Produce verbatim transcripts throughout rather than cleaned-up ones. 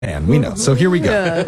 And we know. So here we go. Yeah.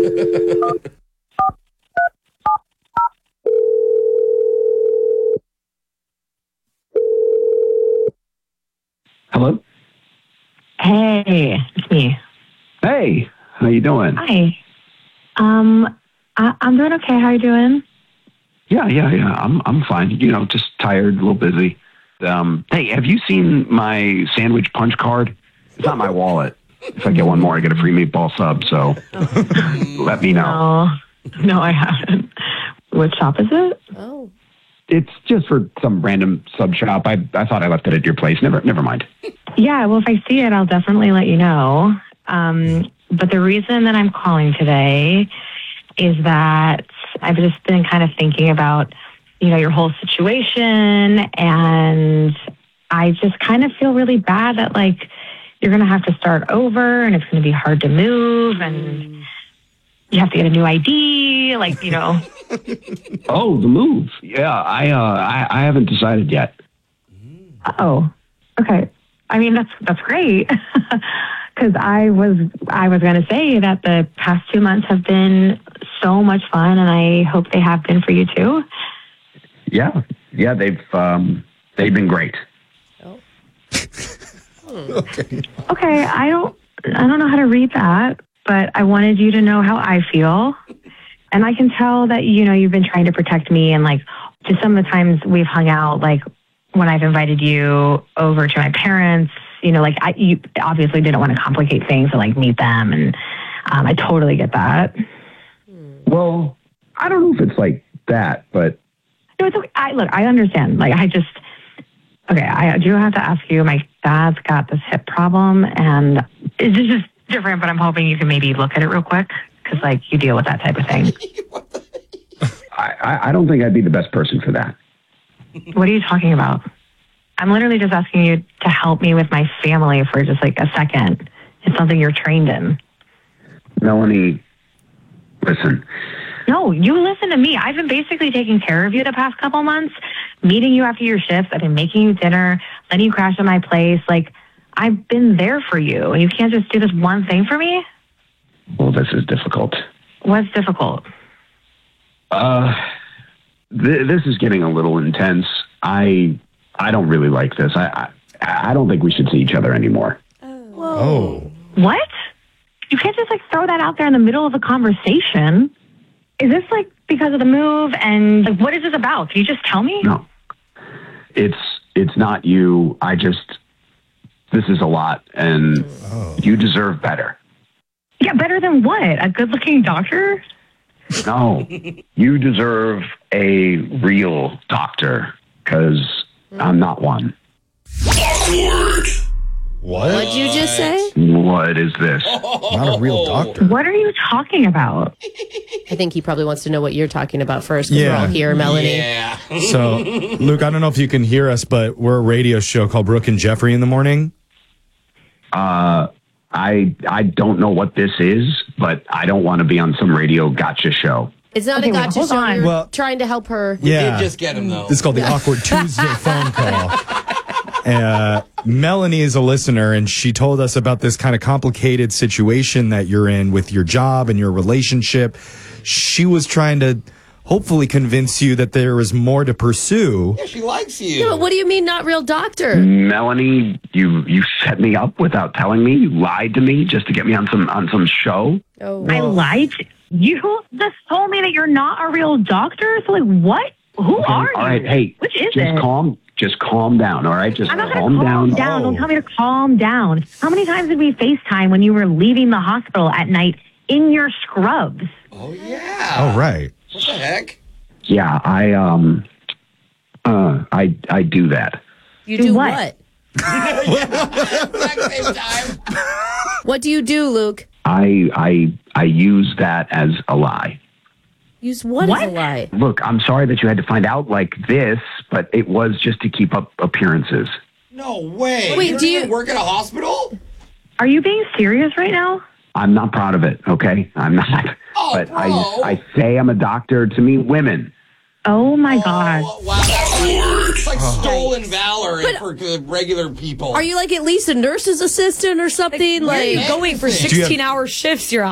Hello? Hey, it's me. Hey, how you doing? Hi. Um, I, I'm doing okay. How you doing? Yeah, yeah, yeah. I'm I'm fine. You know, just tired, a little busy. Um, hey, have you seen my sandwich punch card? It's not my wallet. If I get one more, I get a free meatball sub. So let me know. No, no, I haven't. What shop is it? Oh. It's just for some random sub shop. I I thought I left it at your place. Never never mind. Yeah, well, if I see it, I'll definitely let you know. Um, but the reason that I'm calling today is that I've just been kind of thinking about, you know, your whole situation, and I just kind of feel really bad that, like, you're going to have to start over, and it's going to be hard to move, and you have to get a new I D, like, you know. Oh, the move. Yeah, I uh I, I haven't decided yet. Oh, okay. I mean, that's that's great. Because I was I was going to say that the past two months have been so much fun, and I hope they have been for you too. Yeah, yeah, they've um they've been great. Oh. Okay. Okay, I don't I don't know how to read that, but I wanted you to know how I feel. And I can tell that, you know, you've been trying to protect me, and, like, just some of the times we've hung out, like when I've invited you over to my parents, you know, like I you obviously didn't want to complicate things and, like, meet them, and um, I totally get that. Well, I don't know if it's like that, but No, it's okay. I, look, I understand. Like, I just, okay, I do have to ask you, my dad's got this hip problem, and it's just different, but I'm hoping you can maybe look at it real quick, because, like, you deal with that type of thing. I, I, I don't think I'd be the best person for that. What are you talking about? I'm literally just asking you to help me with my family for just, like, a second. It's something you're trained in. Melanie, listen. No, you listen to me. I've been basically taking care of you the past couple months, meeting you after your shifts. I've been making you dinner, letting you crash at my place. Like, I've been there for you. And you can't just do this one thing for me? Well, this is difficult. What's difficult? Uh, th- this is getting a little intense. I I don't really like this. I, I I don't think we should see each other anymore. Oh. What? You can't just, like, throw that out there in the middle of a conversation. Is this, like, because of the move? And, like, what is this about? Can you just tell me? No, it's it's not you. I just this is a lot, and Oh. you deserve better. Yeah, better than what? A good-looking doctor? No, you deserve a real doctor, because I'm not one. What? What'd you just say? What is this? Not a real doctor. What are you talking about? I think he probably wants to know what you're talking about first, because Yeah. we're all here, Melanie. Yeah. So, Luke, I don't know if you can hear us, but we're a radio show called Brooke and Jeffrey in the Morning. Uh, I I don't know what this is, but I don't want to be on some radio gotcha show. It's not Okay, a wait, gotcha hold show. on. You're Well- trying to help her. Yeah. Did just get him, though. This is called the Awkward Tuesday phone call. Uh, Melanie is a listener, and she told us about this kind of complicated situation that you're in with your job and your relationship. She was trying to hopefully convince you that there is more to pursue. Yeah, she likes you. Yeah, but what do you mean, not real doctor? Melanie, you you set me up without telling me. You lied to me just to get me on some on some show. Oh, I lied to you. Just told me that you're not a real doctor. So, like, what? Who are you? All right, hey, Which is just it? calm, just calm down. All right, just I'm not calm going to calm down. down. Oh. Don't tell me to calm down. How many times did we FaceTime when you were leaving the hospital at night in your scrubs? Oh, yeah. Oh, right. What the heck? Yeah, I um, uh, I I do that. You Do do what? what? Exact same time. What do you do, Luke? I I I use that as a lie. Use what, What? as a lie? Look, I'm sorry that you had to find out like this, but it was just to keep up appearances. No way. Wait, you don't do you- even work at a hospital? Are you being serious right now? I'm not proud of it, okay? I'm not. Oh, but bro. I I say I'm a doctor to meet women. Oh, my God. Oh, wow. It's like stolen valor But- for uh, regular people. Are you like at least a nurse's assistant or something? Like, Like, going for Do you have- sixteen hour shifts, you're